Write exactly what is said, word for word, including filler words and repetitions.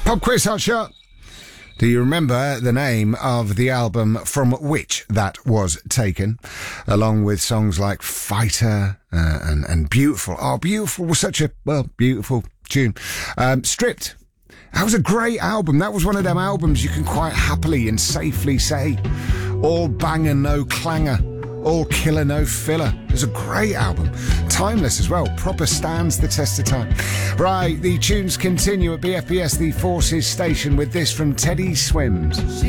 Pop quiz, hot shot. Do you remember the name of the album from which that was taken? Along with songs like Fighter uh, and, and Beautiful. Oh, Beautiful was such a, well, beautiful tune. Um, Stripped. That was a great album. That was one of them albums you can quite happily and safely say, all banger, no clanger. All killer, no filler. It was a great album. Timeless as well. Proper stands the test of time. Right, the tunes continue at B F B S, the Forces station, with this from Teddy Swims.